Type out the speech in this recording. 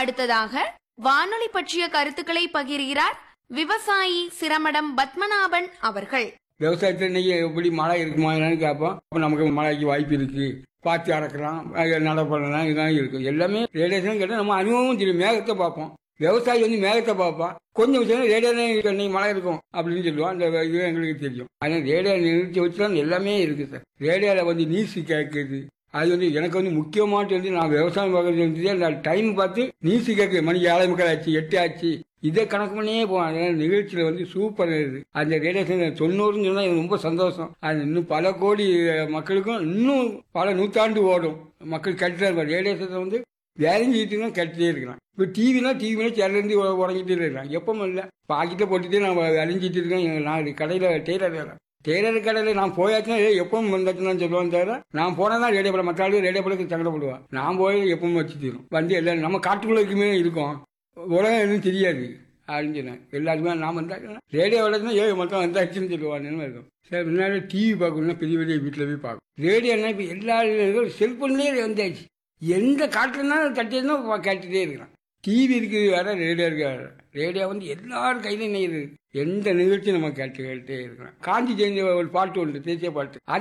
அடுத்ததாக வானொலி பற்றிய கருத்துக்களை பகிர்கிறார் விவசாயி சிரமடம் பத்மநாபன் அவர்கள். விவசாயத்தில் இன்னைக்கு எப்படி மழை இருக்குமா என்னன்னு கேட்போம். அப்போ நமக்கு மழைக்கு வாய்ப்பு இருக்கு, பாத்தி அறக்கலாம், நட பண்ணலாம், இதெல்லாம் இருக்கு. எல்லாமே ரேடியேஷன் கேட்டால் நம்ம அனுபவம் தெரியும். மேகத்தை பார்ப்போம், விவசாயி வந்து மேகத்தை பார்ப்பான். கொஞ்சம் விஷயம் ரேடியோ இன்னைக்கு மழை இருக்கும் அப்படின்னு சொல்லுவோம். அந்த இது எங்களுக்கு தெரியும். அதனால் ரேடியோ நிறுத்தி வச்சுதான் எல்லாமே இருக்கு சார். ரேடியோவில் வந்து நியூஸ் கேட்குது. அது வந்து எனக்கு வந்து முக்கியமானது வந்து நான் விவசாயம் பார்க்கறது வந்து அந்த டைம் பார்த்து நியூஸ் கேட்குது. மணிக்கு 7:45 ஆச்சு, 8 ஆச்சு, இதை கணக்கு பண்ணியே போவோம். அதனால நிகழ்ச்சியில் வந்து சூப்பர் இருக்குது. அந்த ரேடியேஷன் 90ன்னு சொன்னால் எனக்கு ரொம்ப சந்தோஷம். அது இன்னும் பல கோடி மக்களுக்கும் இன்னும் பல நூற்றாண்டு ஓடும். மக்கள் கேட்டுட்டே இருப்பாங்க. ரேடியேஷனை வந்து வேலைஞ்சிட்டு தான் கேட்டுட்டே இருக்கிறான். இப்போ டிவினா சேரிலேருந்து உடஞ்சிட்டே இருக்கிறான். எப்பவும் இல்லை, பாக்கிட்ட போட்டுட்டே நான் விளைஞ்சிட்டு இருக்கேன். நான் கடையில் டெய்லர் கடையில் நான் போயாச்சுன்னா எப்பவும் வந்தாச்சுன்னு சொல்லுவான். தவிர நான் போனால் தான் ரேடியோ படம், மற்ற ஆளு ரேடியோ படத்துக்கு சங்கடப்படுவான். நான் போய் எப்பவும் வச்சு தீரும். வந்து எல்லாம் நம்ம காட்டுக்குள்ளே இருக்கோம், உலகம் எதுவும் தெரியாது அப்படின்னு சொன்னேன். எல்லாருமே நான் வந்தாச்சுன்னா ரேடியோ வளர்த்துனா மக்கள் வந்தாச்சுன்னு சொல்லுவான்னு இருக்கும். சார் முன்னாடி டிவி பார்க்கணும்னா பெரிய பெரிய வீட்டில் போய் பார்க்கணும். ரேடியோனா இப்போ எல்லா செல்ஃபோன்லேயே வந்தாச்சு. எந்த காட்டுலனாலும் தட்டினா கேட்டுகிட்டே இருக்கிறான். டிவி இருக்குது வேற, ரேடியோ இருக்கு வேற. ரேடியோ வந்து எல்லாரும் கையிலும் நெய்யுது. எந்த நிகழ்ச்சியும் நம்ம கேட்டுட்டே இருக்கிறோம். காஞ்சி ஜெயந்தி ஒரு பாட்டு உண்டு, தேசிய பாட்டு.